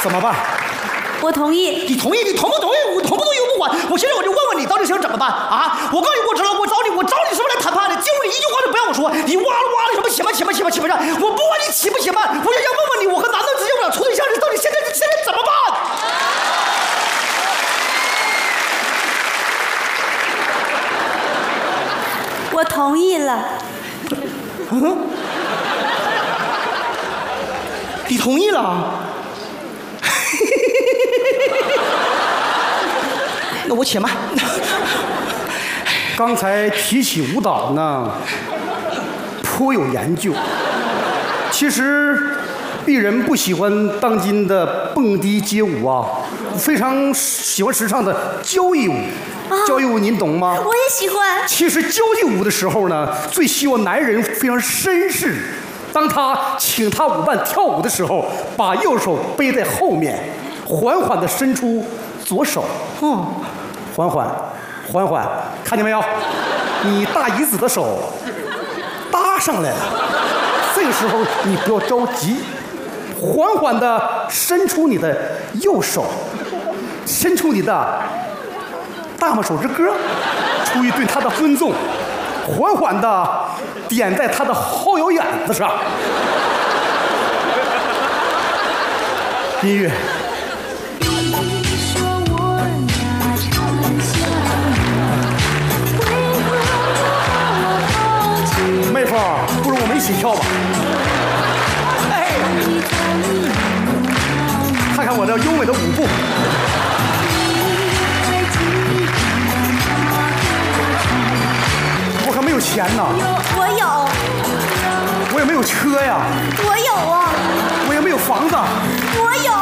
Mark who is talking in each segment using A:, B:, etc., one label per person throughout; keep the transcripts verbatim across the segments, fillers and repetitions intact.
A: 怎么办？
B: 我同意。
A: 你同意？你同不同意？我同不同意我不管。我现在我就问问你，到底想怎么办啊？我告诉你，我知道，我找你，我找你是不是来谈判的？就你一句话都不让我说，你哇啦哇啦什么起吧起吧起吧起吧上，我不管你起不起办，我就想问问你，我和男的之间我俩处对象，这到底现在现在怎么办？
B: 我同意了。
A: 嗯？你同意了？那我且慢。
C: 刚才提起舞蹈呢，颇有研究。其实，鄙人不喜欢当今的蹦迪街舞啊，非常喜欢时尚的交谊舞。啊、交谊舞您懂吗？
B: 我也喜欢。
C: 其实交际舞的时候呢，最希望男人非常绅士。当他请他舞伴跳舞的时候，把右手背在后面，缓缓地伸出左手，嗯，缓缓，缓缓，看见没有？你大姨子的手搭上来了。这个时候你不要着急，缓缓地伸出你的右手，伸出你的大拇手指哥，出于对他的尊重，缓缓地点在他的后腰眼子上。音乐。妹夫，不如我们一起跳吧。哎，看看我这优美的舞步。我可没有钱呐。
B: 我有。
C: 我也没有车呀。
B: 我有啊。
C: 我也没有房子。
B: 我有。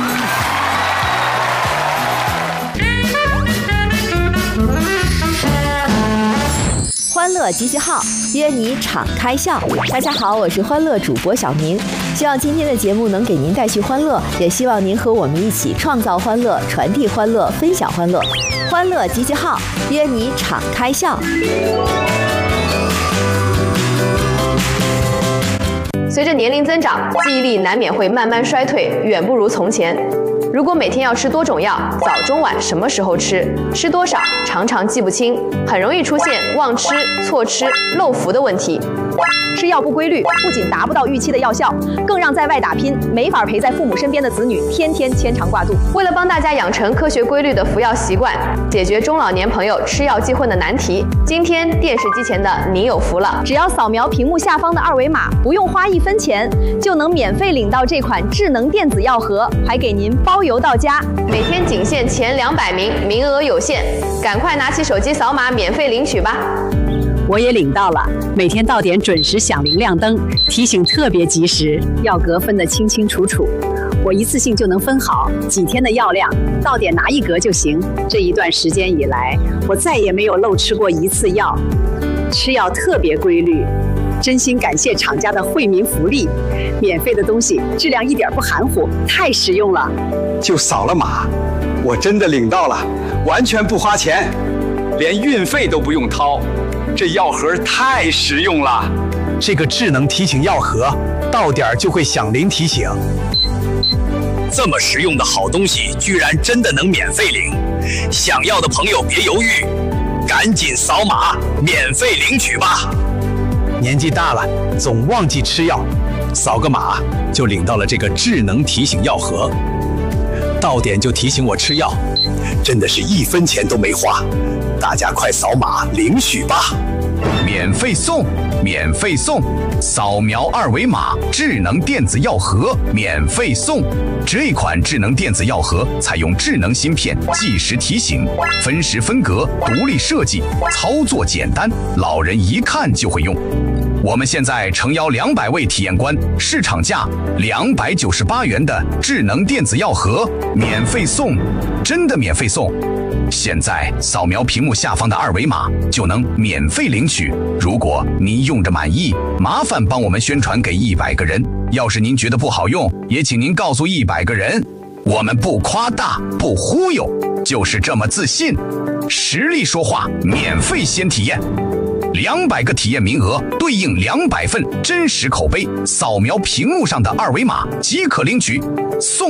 D: 欢乐集结号，约你敞开笑。大家好，我是欢乐主播小明，希望今天的节目能给您带去欢乐，也希望您和我们一起创造欢乐、传递欢乐、分享欢乐。欢乐集结号，约你敞开笑。
E: 随着年龄增长，记忆力难免会慢慢衰退，远不如从前。如果每天要吃多种药，早中晚什么时候吃，吃多少，常常记不清，很容易出现忘吃、错吃、漏服的问题。
F: 吃药不规律，不仅达不到预期的药效，更让在外打拼、没法陪在父母身边的子女天天牵肠挂肚。
E: 为了帮大家养成科学规律的服药习惯，解决中老年朋友吃药记混的难题，今天电视机前的你有福了！
F: 只要扫描屏幕下方的二维码，不用花一分钱，就能免费领到这款智能电子药盒，还给您包邮到家。
E: 每天仅限前两百名，名额有限，赶快拿起手机扫码免费领取吧！
G: 我也领到了，每天到点准时响铃亮灯，提醒特别及时，药格分得清清楚楚，我一次性就能分好几天的药量，到点拿一格就行。这一段时间以来，我再也没有漏吃过一次药，吃药特别规律。真心感谢厂家的惠民福利，免费的东西质量一点不含糊，太实用了。
H: 就扫了码，我真的领到了，完全不花钱，连运费都不用掏。这药盒太实用了，
I: 这个智能提醒药盒到点就会响铃提醒。
J: 这么实用的好东西，居然真的能免费领！想要的朋友别犹豫，赶紧扫码免费领取吧。
I: 年纪大了，总忘记吃药，扫个码就领到了这个智能提醒药盒，到点就提醒我吃药，真的是一分钱都没花。大家快扫码领取吧！
K: 免费送，免费送，扫描二维码，智能电子药盒免费送。这款智能电子药盒采用智能芯片，计时提醒，分时分格，独立设计，操作简单，老人一看就会用。我们现在诚邀两百位体验官，市场价两百九十八元的智能电子药盒免费送，真的免费送！现在扫描屏幕下方的二维码就能免费领取。如果您用着满意，麻烦帮我们宣传给一百个人。要是您觉得不好用，也请您告诉一百个人。我们不夸大，不忽悠，就是这么自信。实力说话，免费先体验。两百个体验名额对应两百份真实口碑，扫描屏幕上的二维码即可领取。送